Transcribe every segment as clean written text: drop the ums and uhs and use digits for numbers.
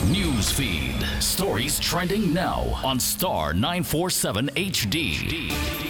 News feed. Stories trending now on Star 947 HD.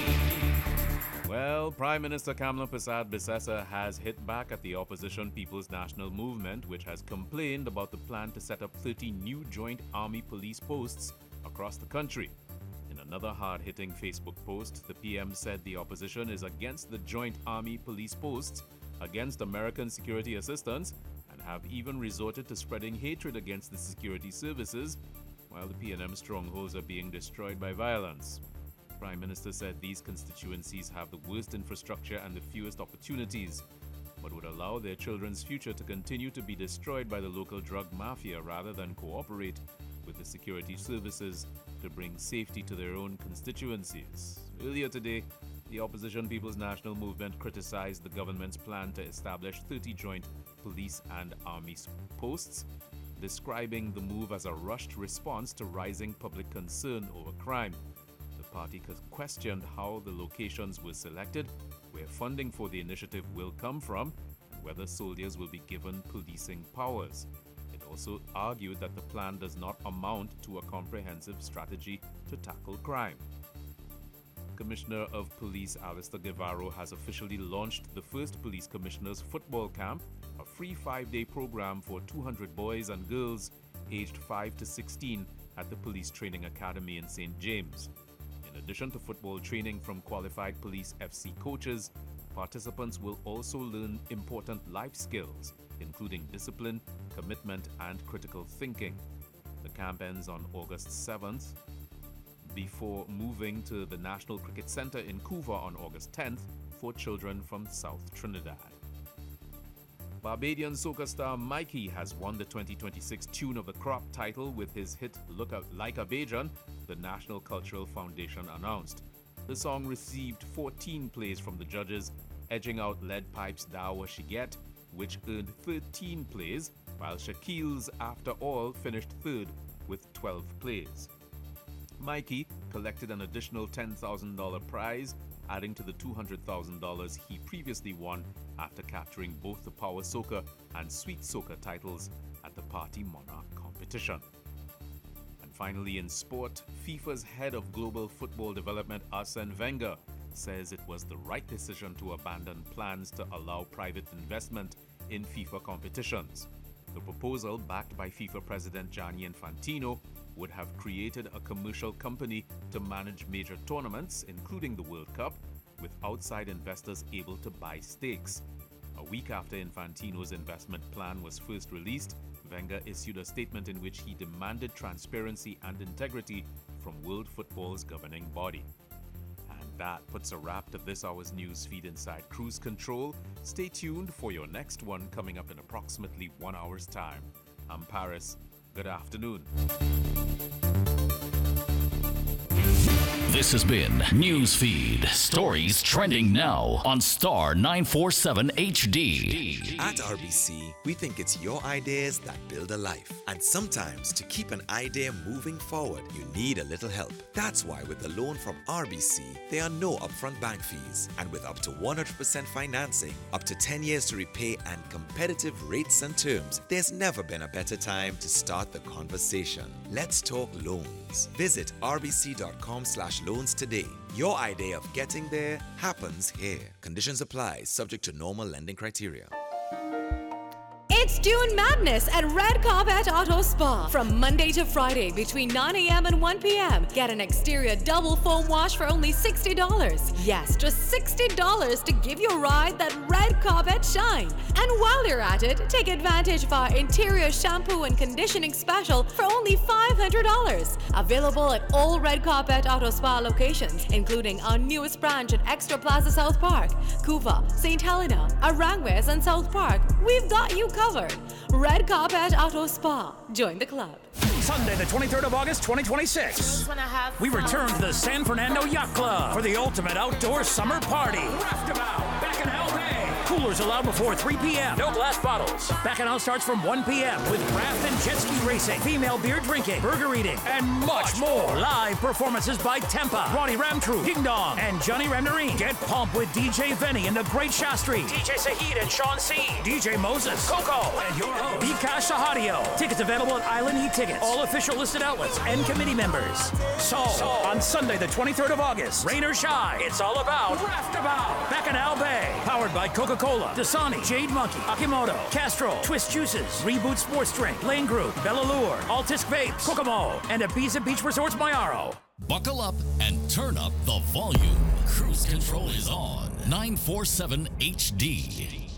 Well, Prime Minister Kamla Persad Bissessa has hit back at the opposition People's National Movement, which has complained about the plan to set up 30 new joint army police posts across the country. In another hard-hitting Facebook post, the PM said the opposition is against the joint army police posts, against American security assistance, and have even resorted to spreading hatred against the security services, while the PNM strongholds are being destroyed by violence. The Prime Minister said these constituencies have the worst infrastructure and the fewest opportunities, but would allow their children's future to continue to be destroyed by the local drug mafia rather than cooperate with the security services to bring safety to their own constituencies. Earlier today, the opposition People's National Movement criticized the government's plan to establish 30 joint police and army posts, describing the move as a rushed response to rising public concern over crime. The party questioned how the locations were selected, where funding for the initiative will come from, and whether soldiers will be given policing powers. It also argued that the plan does not amount to a comprehensive strategy to tackle crime. Commissioner of Police Alistair Guevara has officially launched the first Police Commissioners Football Camp, a free 5-day program for 200 boys and girls aged 5 to 16 at the Police Training Academy in St. James. In addition to football training from qualified Police FC coaches, participants will also learn important life skills, including discipline, commitment, and critical thinking. The camp ends on August 7th, before moving to the National Cricket Centre in Couva on August 10th for children from South Trinidad. Barbadian soca star Mikey has won the 2026 Tune of the Crop title with his hit Look Like a Bajan, the National Cultural Foundation announced. The song received 14 plays from the judges, edging out Lead Pipe's Dawa She Get, which earned 13 plays, while Shaquille's After All finished third with 12 plays. Mikey collected an additional $10,000 prize, adding to the $200,000 he previously won after capturing both the Power Soca and Sweet Soca titles at the Party Monarch competition. And finally in sport, FIFA's head of global football development Arsene Wenger says it was the right decision to abandon plans to allow private investment in FIFA competitions. The proposal, backed by FIFA President Gianni Infantino, would have created a commercial company to manage major tournaments, including the World Cup, with outside investors able to buy stakes. A week after Infantino's investment plan was first released, Wenger issued a statement in which he demanded transparency and integrity from world football's governing body. And that puts a wrap to this hour's news feed inside Cruise Control. Stay tuned for your next one coming up in approximately 1 hour's time. I'm Paris. Good afternoon. This has been Newsfeed. Stories trending now on Star 947 HD. At RBC, we think it's your ideas that build a life. And sometimes to keep an idea moving forward, you need a little help. That's why with the loan from RBC, there are no upfront bank fees. And with up to 100% financing, up to 10 years to repay and competitive rates and terms, there's never been a better time to start the conversation. Let's talk loans. Visit rbc.com/loans today. Your idea of getting there happens here. Conditions apply, subject to normal lending criteria. It's June Madness at Red Carpet Auto Spa. From Monday to Friday between 9 a.m. and 1 p.m. Get an exterior double foam wash for only $60. Yes, just $60 to give your ride that red carpet shine. And while you're at it, take advantage of our interior shampoo and conditioning special for only $500. Available at all Red Carpet Auto Spa locations, including our newest branch at Extra Plaza South Park, Couva, St. Helena, Aranguez, and South Park. We've got you covered. Red Carpet Auto Spa. Join the club. Sunday, the 23rd of August, 2026. We return to the San Fernando Yacht Club for the ultimate outdoor summer party. Raftabout, back in El Bay. Coolers allowed before 3 p.m. No glass bottles. Bacchanal starts from 1 p.m. with craft and jet ski racing, female beer drinking, burger eating, and much more. Live performances by Tempa, Ronnie Ram Crew, Ding Dong, and Johnny Ramnarine. Get pumped with DJ Venny and the Great Shastri, DJ Saheed and Sean C, DJ Moses, Coco, and your host, Bikash Sahadio. Tickets available at Island E-Tickets, all official listed outlets, and committee members. So, on Sunday the 23rd of August, rain or shine, it's all about Raftabout, Bacchanal Bay. Powered by Coca-Cola, Dasani, Jade Monkey, Akimoto, Castrol, Twist Juices, Reboot Sports Drink, Lane Group, Bellalure, Altisk Vapes, Kokomo, and Ibiza Beach Resorts Mayaro. Buckle up and turn up the volume. Cruise control is on 947 HD.